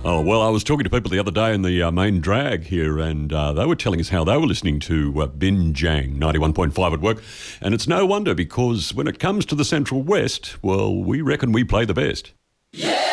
Oh, well, I was talking to people the other day in the main drag here, and they were telling us how they were listening to Binjang 91.5 at work. And it's no wonder, because when it comes to the Central West, well, we reckon we play the best. Yeah!